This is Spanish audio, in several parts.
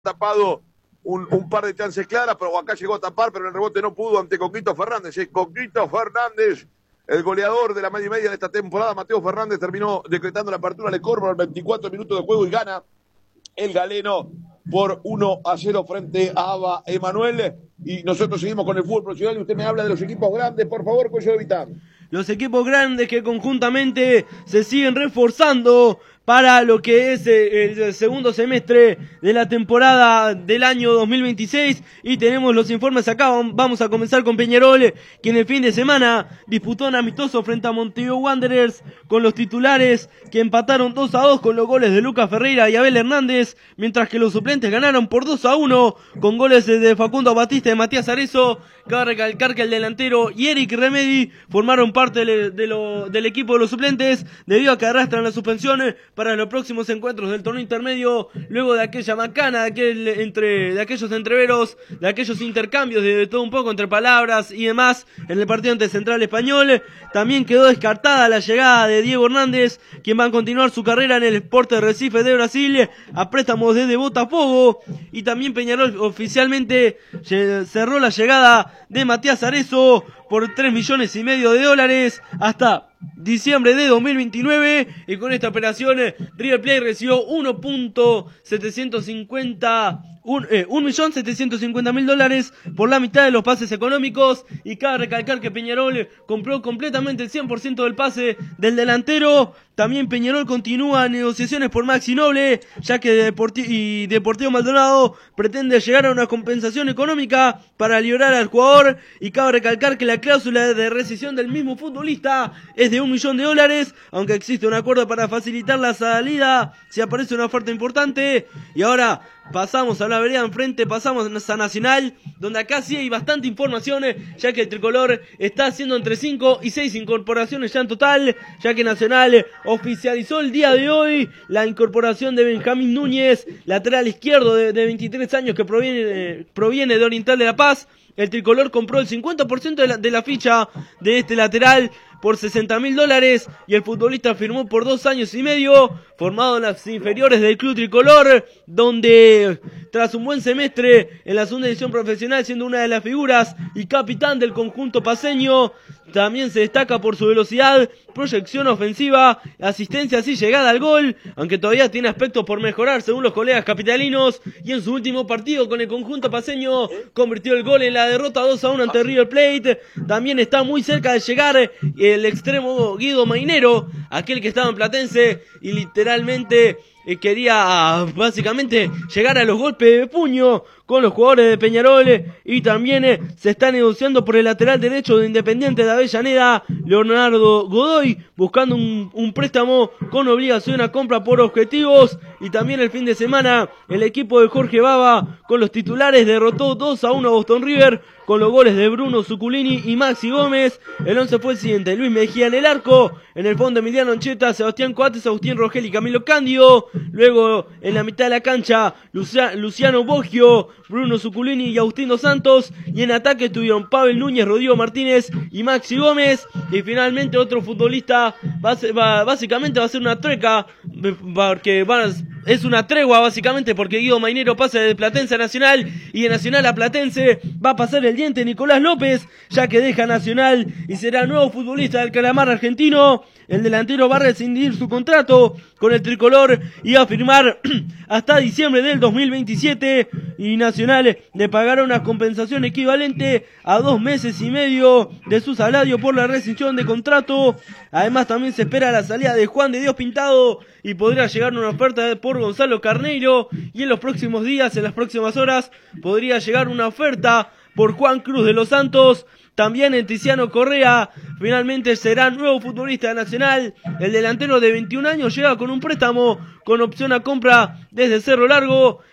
tapado un par de chances claras, pero acá llegó a tapar, pero en el rebote no pudo ante Coquito Fernández. Coquito Fernández, el goleador de la media y media de esta temporada. Mateo Fernández terminó decretando la apertura de Córdoba al 24 minutos de juego y gana el galeno por 1-0 frente a Aba Emanuel. Y nosotros seguimos con el fútbol profesional y usted me habla de los equipos grandes, por favor, Cuello de Vitán. Los equipos grandes que conjuntamente se siguen reforzando para lo que es el segundo semestre de la temporada del año 2026, y tenemos los informes acá. Vamos a comenzar con Peñarol, que en el fin de semana disputó un amistoso frente a Montevideo Wanderers con los titulares que empataron 2-2 con los goles de Lucas Ferreira y Abel Hernández, mientras que los suplentes ganaron por 2-1 con goles de Facundo Batista y de Matías Arezo. Cabe recalcar que el delantero y Eric Remedi formaron parte del equipo de los suplentes debido a que arrastran la suspensión para los próximos encuentros del torneo intermedio, luego de aquella macana, de aquellos entreveros, de aquellos intercambios de todo un poco entre palabras y demás en el partido ante Central Español. También quedó descartada la llegada de Diego Hernández, quien va a continuar su carrera en el Sport Recife de Brasil a préstamos desde Botafogo. Y también Peñarol oficialmente cerró la llegada de Matías Arezo por $3,5 millones hasta diciembre de 2029, y con esta operación River Plate recibió $1.750.000 por la mitad de los pases económicos. Y cabe recalcar que Peñarol compró completamente el 100% del pase del delantero. También Peñarol continúa negociaciones por Maxi Noble, ya que Deportivo Maldonado pretende llegar a una compensación económica para liberar al jugador. Y cabe recalcar que la cláusula de rescisión del mismo futbolista es de $1 millón, aunque existe un acuerdo para facilitar la salida si aparece una oferta importante. Y ahora pasamos a la vereda enfrente, pasamos a Nacional, donde acá sí hay bastante información, ya que el tricolor está haciendo entre 5 y 6 incorporaciones ya en total, ya que Nacional oficializó el día de hoy la incorporación de Benjamín Núñez, lateral izquierdo de 23 años que proviene de Oriental de La Paz. El tricolor compró el 50% de la ficha de este lateral por $60.000, y el futbolista firmó por 2 años y medio, formado en las inferiores del club tricolor, donde tras un buen semestre en la segunda división profesional, siendo una de las figuras y capitán del conjunto paceño, también se destaca por su velocidad, proyección ofensiva, asistencias y llegada al gol, aunque todavía tiene aspectos por mejorar según los colegas capitalinos, y en su último partido con el conjunto paceño convirtió el gol en la derrota 2-1 ante River Plate. También está muy cerca de llegar el extremo Guido Mainero, aquel que estaba en Platense y literalmente quería básicamente llegar a los golpes de puño con los jugadores de Peñarol. Y también se está negociando por el lateral derecho de Independiente de Avellaneda, Leonardo Godoy, buscando un préstamo con obligación a compra por objetivos. Y también el fin de semana el equipo de Jorge Baba con los titulares derrotó 2-1 a Boston River con los goles de Bruno Zuculini y Maxi Gómez. El 11 fue el siguiente: Luis Mejía en el arco, en el fondo Emiliano Ancheta, Sebastián Coates, Agustín Rogel y Camilo Cándido. Luego en la mitad de la cancha Luciano Boggio, Bruno Zuculini y Agustín Dos Santos. Y en ataque estuvieron Pavel Núñez, Rodrigo Martínez y Maxi Gómez. Y finalmente otro futbolista básicamente va a ser una treca, porque es una tregua básicamente, porque Guido Mainero pasa de Platense a Nacional, y de Nacional a Platense va a pasar el diente Nicolás López, ya que deja Nacional y será nuevo futbolista del Calamar argentino. El delantero va a rescindir su contrato con el tricolor y va a firmar hasta diciembre del 2027, y Nacional le pagará una compensación equivalente a 2 meses y medio de su salario por la rescisión de contrato. Además también se espera la salida de Juan de Dios Pintado, y podría llegar una oferta por Gonzalo Carneiro, y en los próximos días, en las próximas horas, podría llegar una oferta por Juan Cruz de los Santos. También en Tiziano Correa finalmente será nuevo futbolista de Nacional. El delantero de 21 años llega con un préstamo con opción a compra desde Cerro Largo.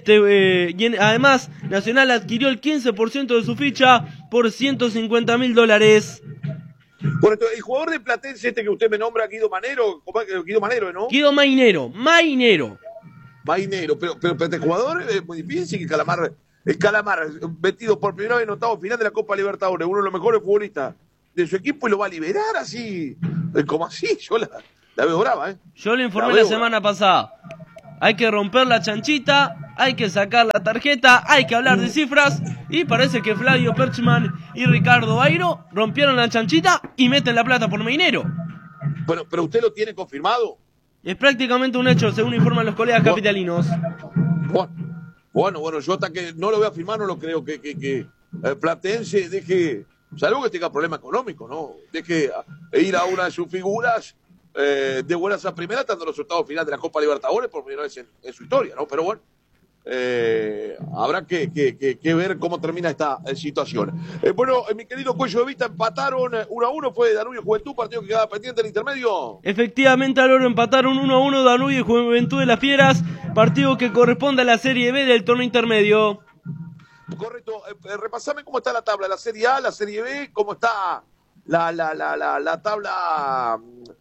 Además, Nacional adquirió el 15% de su ficha por $150.000. Bueno, el jugador de Platense que usted me nombra, Guido Mainero, ¿no? Guido Mainero. Pero este jugador es muy difícil, que el Calamar, metido por primera vez en octavos final de la Copa Libertadores, uno de los mejores futbolistas de su equipo, y lo va a liberar así, como así. Yo la veo brava, Yo le informé la semana pasada. hay que romper la chanchita, hay que sacar la tarjeta, hay que hablar de cifras, y parece que Flavio Perchman y Ricardo Bairo rompieron la chanchita y meten la plata por Minero. Bueno, pero usted lo tiene confirmado. Es prácticamente un hecho, según informan los colegas capitalinos. Bueno, yo hasta que no lo voy a firmar no lo creo que Platense deje, salvo que tenga problema económico, ¿no? Deje ir a una de sus figuras de buenas a primeras, dando los resultados final de la Copa Libertadores por primera vez en su historia, ¿no? Pero bueno, habrá que ver cómo termina esta situación. Bueno, mi querido Cuello de Vista, empataron 1-1, fue Danubio Juventud, partido que quedaba pendiente en el intermedio. Efectivamente, Aloro, empataron 1-1 Danubio y Juventud de las Fieras, partido que corresponde a la Serie B del torneo intermedio. Correcto, repasame cómo está la tabla, la Serie A, la Serie B, cómo está la tabla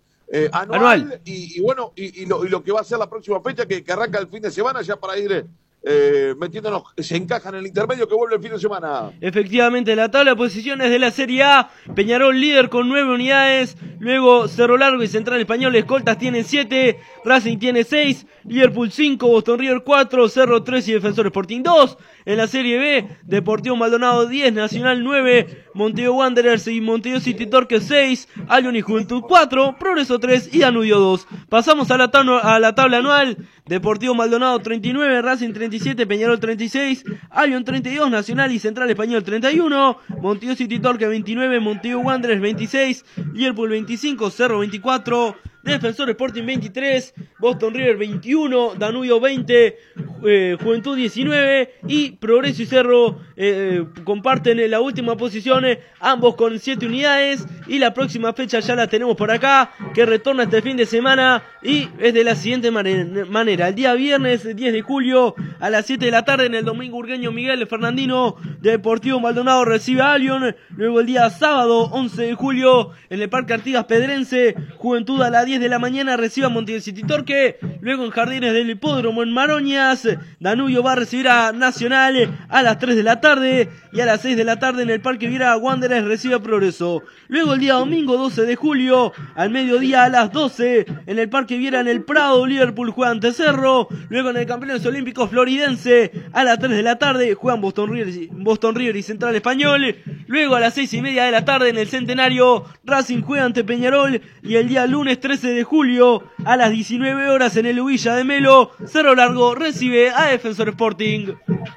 anual. Y bueno, y lo que va a ser la próxima fecha, que arranca el fin de semana, ya para ir metiéndonos, se encajan en el intermedio que vuelve el fin de semana. Efectivamente, la tabla de posiciones de la Serie A, Peñarol líder con 9 unidades, luego Cerro Largo y Central Español Escoltas tienen 7, Racing tiene 6, Liverpool 5, Boston River 4, Cerro 3 y Defensor Sporting 2. En la Serie B, Deportivo Maldonado 10, Nacional 9, Montevideo Wanderers y Montevideo City Torque 6, Albion y Juventud 4, Progreso 3 y Danubio 2. Pasamos a la tabla anual. Deportivo Maldonado 39, Racing 37, Peñarol 36, Albion 32, Nacional y Central Español 31, Montevideo City Torque 29, Montevideo Wanderers 26, Liverpool 25, Cerro 24, Defensor Sporting 23, Boston River 21, Danubio 20, Juventud 19 y Progreso y Cerro comparten la última posición, ambos con 7 unidades, y la próxima fecha ya la tenemos por acá, que retorna este fin de semana y es de la siguiente manera. El día viernes 10 de julio a las 7 de la tarde en el Domingo Urgueño Miguel Fernandino, Deportivo Maldonado recibe a Albion. Luego el día sábado 11 de julio en el Parque Artigas Pedrense, Juventud a las 10 de la mañana recibe a Montevideo City Torque. Luego en Jardines del Hipódromo en Maroñas, Danubio va a recibir a Nacional a las 3 de la tarde, y a las 6 de la tarde en el Parque Viera Wanderers recibe a Progreso. Luego el día domingo 12 de julio al mediodía a las 12 en el Parque Viera en el Prado, Liverpool juega ante Cerro. Luego en el Campeonato Olímpico Floridense a las 3 de la tarde juegan Boston River y Central Español. Luego a las 6:30 de la tarde en el Centenario, Racing juega ante Peñarol, y el día lunes 13 de julio a las 19 horas en el Ubilla de Melo, Cerro Largo recibe a Defensor Sporting.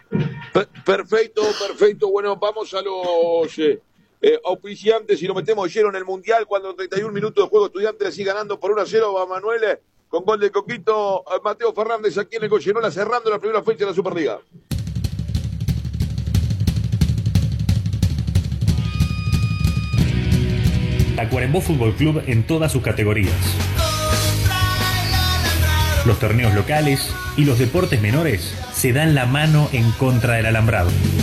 Perfecto. Bueno, vamos a los auspiciantes y lo metemos lleno en el Mundial cuando en 31 minutos de juego Estudiantes sigue ganando por 1-0 a Manuel con gol de Coquito Mateo Fernández aquí en el Goyenola, cerrando la primera fecha de la Superliga. Tacuarembó Fútbol Club en todas sus categorías. Los torneos locales y los deportes menores se dan la mano en contra del alambrado.